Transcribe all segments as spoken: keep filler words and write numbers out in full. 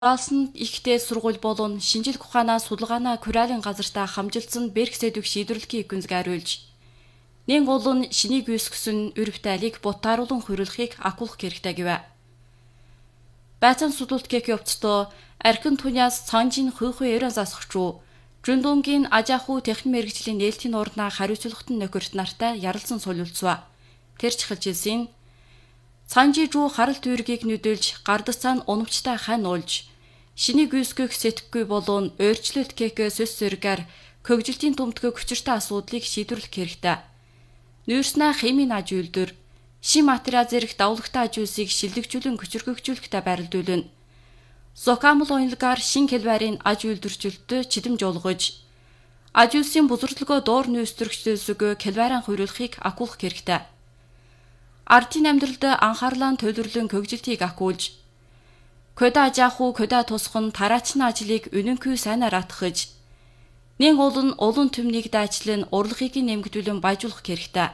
Оросонд ихтэй сургууль болон шинжилх ухаанаа судалгаанаа Куралын газартаа хамжилсан Берх сэдвийг шийдвэрлэхийг гүнзгийруулж нэн гол нь шинийг үүсгэсэн үрвтайлыг бутааруулан хөрөлхийг акулах хэрэгтэй гэвэ. Байцаан судалт кек явцдоо архин туняас цанжин хүйхүй эрен засахчуу Жүндөнгийн ажааху техник мэргэжлийн нээлтийн урднаа хариуцлагат нь нөхөрт нартай ярилцсан солилцваа. Тэрч хэлжилсэн Цанжи жуу харалт үүргийг нүдэлж гардацаан унамчтай хань уулж шинийг үүсгэх сэтгэхгүй болон өөрчлөлт кекэ сөс зэрэгээр хөгжилтийн томтгоо хүчиртэй асуудлыг шийдвэрлэх хэрэгтэй. Нүүрснаа химийн аж үйлдвэр, шин материал зэрэг давлагтай аж үйлсийг шилжүүлэн хүчирхэгжүүлэхтэй байрлуулна. Зокамл уянлагаар шин хэлбэрийн аж үйлдвэрчлэлтөд чидэмж олгож, аж үйлсийн бузардлогоо доор нөөцтөрөгчлөөсгөө хэлбэрийн хуйруулахыг акуулах хэрэгтэй. Ардын амьдралд анхаарлаа төлөвлөн хөгжилтийг акуулж, кода ажааху кода тусхан тараачны ажлыг үнэнгүй сайнаар атгахж, нэн олон олон төмнийг дайчлан урлагийг нэмэгдүүлэн баяжуулах хэрэгтэй.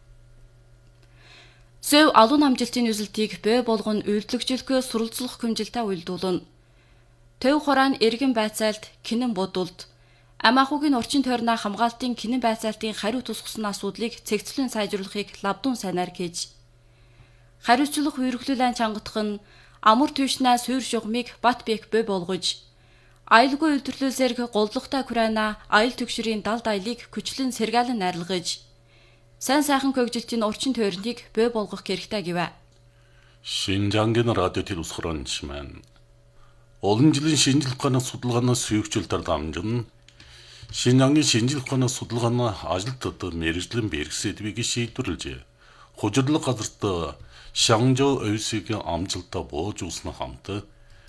Зөв алуун амжилтын үзэлтийг бой болгон үйлдвэрлэгчилгөө суралцлах хүмжилтэй уйлдуулна. Төв хураан эргэн байцаалт кинэн бодулд амаахугийн орчин тойрноо хамгаалтын кинэн байцаалтын хариу тусгасан асуудлыг цэгцлэн сайжруулахыг лавдун сайнаар хийж хариуцлах үерхлүүлэн чангатах нь амар төвшнээ суур шугамыг бат бек бой болгож аялгүй үйлдвэрлэл зэрэг голдлоготой Украина аял түгшрийн далд аялыг хүчлэн сэргаалan найрлагаж сайн сайхан хөгжилтийн орчин тойрныг бой болгох хэрэгтэй гэвэ. Шинжангийн радио телевизхорончман олон жилийн шинжилх ухааны судалгаанаас сүйгчилтээр дамжин Шинжангийн шинжилх ухааны судалгааны ажилтнууд мэргэжлийн Берх сэдвийг шийдвэрлэж хужирлаг газарт Шанжоо ойсгийн амжилтаа бууж uuснаа хамт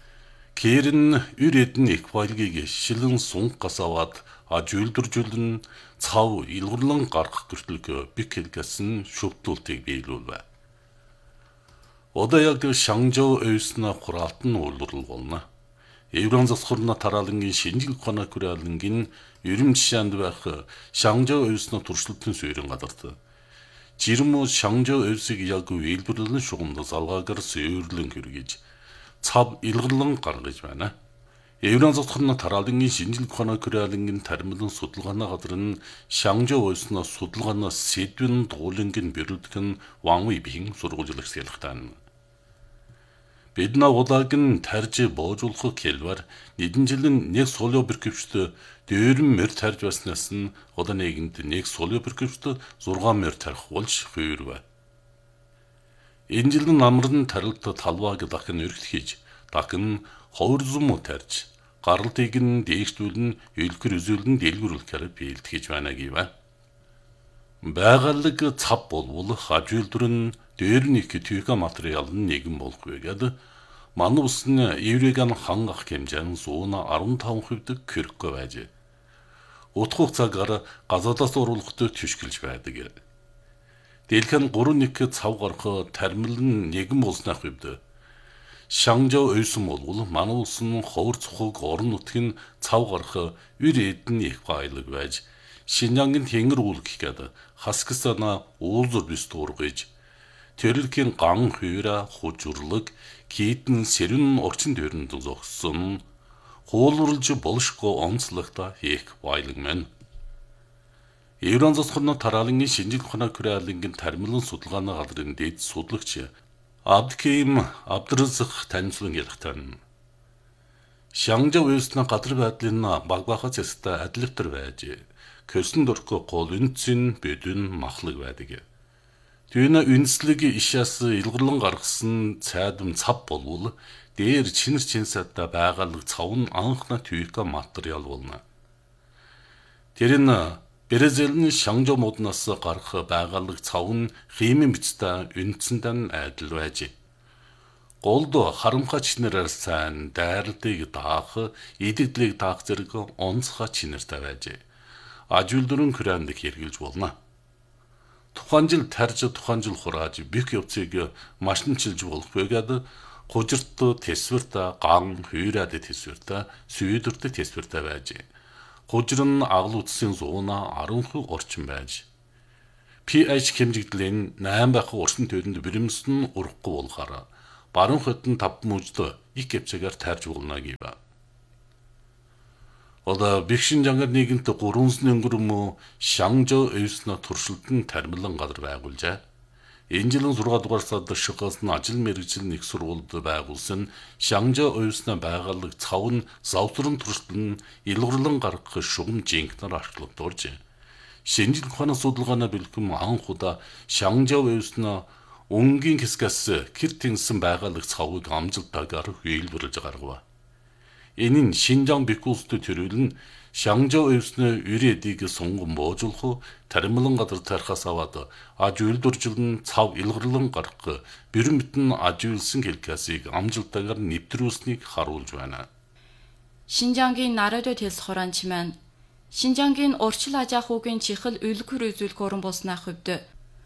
Кэрэн үрэдэн их байлгийг шилэн сунг гасаваад аж үйлдвэржүүлэн цав илгэрлэн гаргах гэрчлэг бик хэлгэсэн шүвтүүлтийг биелүүлвэ. Одоо яг Шанжоо ойсноо хураалт нь үйлдвэрлэл болно. Еврон засхурна тараалангийн шинжилх ухааны Куралангийн ерөн жишээнд байх Шанжоо ойсноо туршилтын суурин гадарт Жирмө Шанжоо ойсыг яг үйлдвэрлэлэн шугамд залгаагаар суйрлан хүргэж цав илгэрлэн гаргаж байна. Еврон засхурна тараалангийн шинжилх ухааны Куралангийн таримлан судалгааны газар нь Шанжоо ойсноо судалгааны сэдвэн дуулангийн бэрүүдгэн вангүй бихэн сургуулжлагч ялхтан. Бидний удааг нь тарж боожуулах хэлбэр нэгэн жилийн нэг солио бэрхвчтэй дээрэн мөр тарж баснаас нь одоо нэгэнд нэг солио бэрхвчтэй зургаан мөр тарих болж хувирвэ. Энэ жилийн намрын тарилт талбайг дахин өргөтгөж, дахин ховрзум тарж, гаралтыг нь дээшдүүлэн илгэр үзүүлэн дэлгэрүүлэхээр биелтгэж байна гэвэ. Байгалаг цав болвол аж үйлдвэр нь дээр нэг түйхэ материал нь нэгэн болох байгаад манай улс нь еврейган хангах хэмжээнд сууна арван таван хувьд кэрхгүй байж утгах цагаар газаалаас оруулахад түшгэлж байдаг. Дэлхэн гурван нэг цав гарах таримлан нэгэн болсны хувьд Шанжоо ойсон болвол манай улс нь ховор цухаг орон нутгийн цав гарах үр эдэн их байлаг байж Шинжангийн тэнгэр үүлгэх гээд хаскасана уулзур бис туургаж тэрэлхийн ган хувира хужуурлаг китэн сэрэн орчин тойронд зогссон хуулурлж болшгүй онцлогтой хийх байлаг мэн. Еврон засхурна тараалангийн шинжилх ухааны Куралангийн таримлан судалгааны газрын дэд судлагч Абдким Абдразах танилцуулан ялхтан. Шанжоо ойсны газар байдлын багбахац ястай адилтар байж көсөн дөрхгүй гол үнцэн бидэн махлаг байдаг. Түүнэ үнслэг ишээс илгэрлэн гаргасан цайдам цав болвол дээр чинэр чинсадаа байгалаг цав нь анхна түйхэ материал болно. Тэр нь Брезилийн Шанжоо моднаас гарах байгалаг цав нь химийн бичтэй үнцэндээ адил байж голд харамхай чинэрээр сайн дайралтыг даах, идэгдлийг даах зэрэг онцгой чинэртэй байж аж үйлдвэрийн Кураланд хэрэгжилж болно. Тухайн жил тарж тухайн жил хурааж бик явцыг машинчилж болох байгаад хужирт тэсвэрт ган хувираад тэсвэрт сүйдвэрт тэсвэрт байж хужир нь агал утсын зууна арван хувь орчим байж pH хэмжигдлийн восемь байх орчин тойронд бэрэмс нь урахгүй болохоор баруун хотын таван мужид их гэвчээр таарж болно гэв. Одоо Бэкшинжангар нийгэмд гурван сарын өнгөрөмө Шангжоу өвснө туршилтын тармилан газар байгуулжээ. Энэ жилийн зургаал дугаар сард шигээс нь ажил мэргэжил нэг сургуульд байгуулсан Шангжоу өвснө байгууллага цав нь завсрын туршилтын илгуурлан гаргах шугам жинкнэр ашиглагдуулж шинжлэх ухааны судалгааны бэлтгэм анх удаа Шангжоу өвснө өнгийн хэсгээс гэр тэнсэн байгууллага цавыг амжилттайгаар үйлдвэрлэж гаргав. Энэ нь Шинжаан Бэкулстэй төрүүлэн Шангжоу өвснө үрэдийг сунган боожуулах, таримлан газар тарихаас аваад аж үйлдвэржилэн цав илгарлан гарах бэрэн битэн аж үйлсэн хэлкасыг амжилттайгаар нэвтрүүлсэнийг харуулж байна. Шинжаангийн нарадо тэлс хоранч маань Шинжаангийн урьдчил аж ахуйн чихэл үйлдвэр үзүүлэх орон болсны хувьд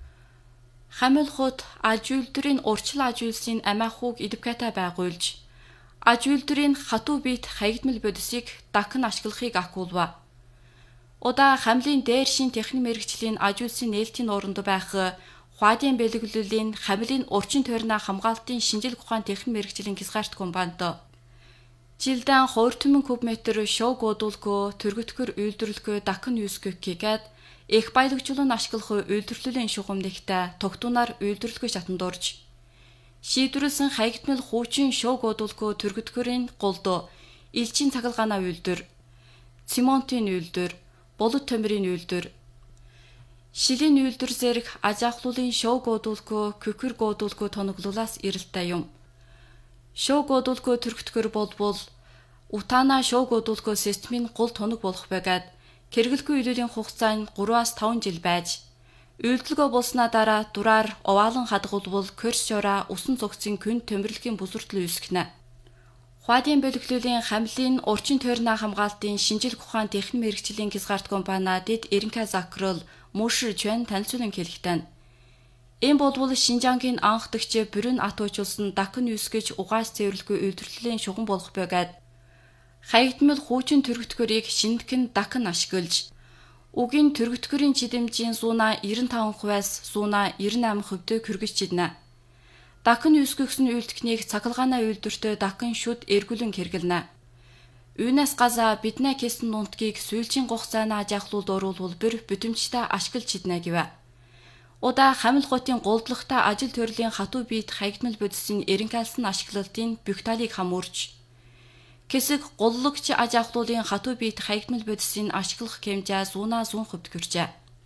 хамилхут аж үйлдвэрийн урьдчил аж үйлсийн амиахуйг эдвоката байгуулж аж үйлдвэрийн хатуу биет хаягдмал бодисыг дахин ашиглахыг ахгуулва. Удаа хамлын дээр шин техник мэргэжлийн аж үйлсийн нээлтийн оронд байх Хуадийн бэлэглэлийн хамлын урчин тойрны хамгаалтын шинжилгээ ухаан техник мэргэжлийн хязгаарт компанид жилдэн two thousand кубометр шог удуулгүй төргөтгөр үйлдвэрлэхгүй дахин юускөкгээд их баялагжуулан ашиглах үйлдвэрлэлийн шугам нэгтэй тогтунаар үйлдвэрлэхгүй шатанд орж шийдвэрлсэн хаягдмал хуучин шог удуулгүй төргөтгөрийн голд элчин цахилгааны үйлдвэр, цементийн үйлдвэр, булут төмрийн үйлдвэр, шилийн үйлдвэр зэрэг аж ахлуулын шог удуулгүй кükür удуулгүй тоноглолоос эрэлттэй юм. Шог удуулгүй төргөтгөр болбол утаана шог удуулгүй системийн гол тоног болох байгаад хэрэглэхгүй үйлдвэрийн хугацаа нь three-аас five жил байж үйлдэлгөө болсноо дараа дураар оваалан хадгалбал көрс шороо усан цогцын күн төмөрлөгийн бүсвэртэл үүсгэнэ. Хуадийн бэлэглэлийн хамлын урчин тойрны хамгаалтын шинжилгээ ухаан техник мэргэжлийн хязгаарт компани дэд Эренка Закрол Мушир Чвэн танилцуулан хэлэхдээ энэ болбол Шинжаангийн анх дэгч бүрэн ат уучулсан дахин үүсгэж угаас цэвэрлэгүй үйлдвэрлэлийн шугам болох байгаад хаягдмал хуучин төргөтгөрийг шинэтгэн дахин ашиглаж үгийн төргөтгөрийн чидэмжийн зуна ninety-five хувиас зуна ninety-eight хувьд хүргэж чиднэ. Дахин үүсгэсэн үйлдвэрийг цахилгааны үйлдвэртөө дахин шүд эргүүлэн хэрэглэнэ. Үүнээс газа бидний кэсэн нунтгийг сүйлийн хугацааны аж ахлуулд оруулбал бүр бүтэмжтэй ашиглаж чиднэ гэв. Удаа хамилхотын голдлогтой ажил төрлийн хатуу биет хаягдмал бодисын эренкалсан ашиглалтын бүх талыг хамуурч Хэсэг голлогч аж ахлуулын хатуу биет хаягдмал бодисын ашиглах хэмжээ зуна one hundred хувьд хүрчээ.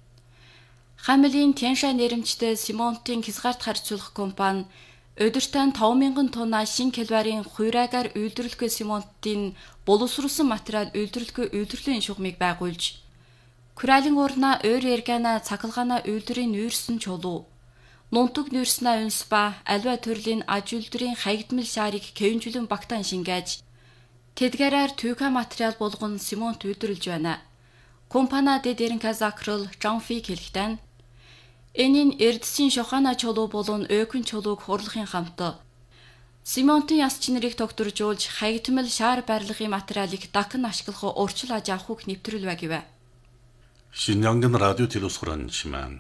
Хамлын Тяншай нэрэмжтэй Симонтын хязгаарт харьцуулах компани өдөртөө five thousand тонна шин калорийн хуйраагаар үйлдвэрлэхгүй Симонтын боловсруулсан материал үйлдвэрлэхгүй үйлдвэрлэлийн шугамыг байгуулж Куралын урна өөр эргана цахилгааны үйлдвэрийн нүүрсэн чулуу нунтуг нүүрснэ үнс ба альва төрлийн аж үйлдвэрийн хаягдмал шаарыг кэвнжүүлэн багтаан шингээж тэдгээрээр түйка материал болгон Симонт үйлдвэрлэж байна. Компани дэд Эренка Закрол Жанфи хэлэхдээ энэ нь эрдэсийн шохана чулуу болон өкөн чулууг хурлахын хамт Симонтын яс чинэрийг тогтворжуулж хаягдмал шаар барилгын материалыг дахин ашиглах урьдчил аж ахуйг нэвтрүүлвэ гэв. Шинжаангийн радио телевизорын шимэн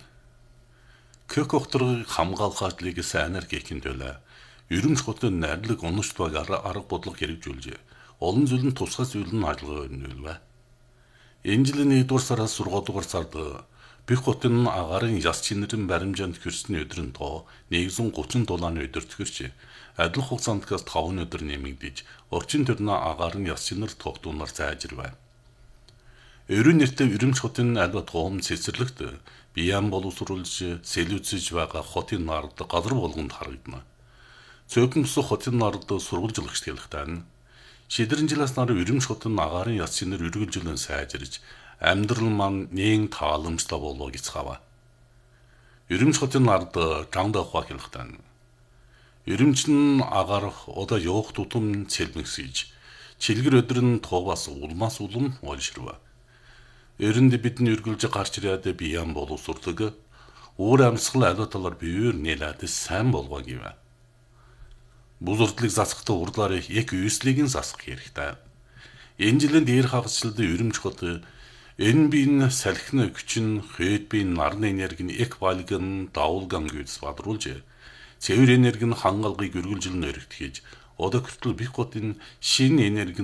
кök охторыг хамгаалах ажлыг сайнаар хийхин төлөө ерөнхий хотын найрлаг уншд багаар арга бодлого хэрэгжүүлжээ. Олон зүйл нь тусгай зүйл нь ажиллагаа өрнөлвэ. Энэ жилийн нэгдүгээр сараас сургуулиугаар сард Бэх хотын агарын яс чинэрэн баримжаанд хөрсний өдөр нь тоо one hundred thirty долларын өдөр төгөрч адил хугацаанд five өдөр нэмэгдэж орчин төрний агарын яс чинэр тогтуунаар зайжирвэ. Ерөн нэртэй Ирэмч хотын альва тоом цэцэрлэгт биян боловсруулж сэлүүцэж байгаа хотын нард газар болгонд харагдана. Цөөхөн бус хотын нард сургуульжлагч хэлэхдээ шидэрэн жилээс нар Ирэмч хотын агарын яс чинэр үргэлжлэн сайжирж амьдрал маань нээн тааламжтай болоо гэж хава. Ирэмч хотын нард жангда хаа хэлэхдээ Ирэмч нь агаар одоо явах тутам цэлмэгсэж чилгэр өдөр нь тоогоос улмаас улам олширва. Эрэнд бидний үргэлж гарч ирээд биян боловсурлаг өөр амьсгал аливаа талаар биеэр нэлээд сайн болгоо гэв. Бүзурдлыг засахтай урдлаар яг үйслийг нь засах хэрэгтэй. Энэ жилийн дээр хагасчлалд Ирэмч хот энэ биен салхины хүчин, хэд биен нарны энергийн эк балгын давулган гэж бадруулж цэвэр энерги нь хангалгыг үргэлжлэн өргөдгийж одоо хүртэл бих хотын шинэ энерги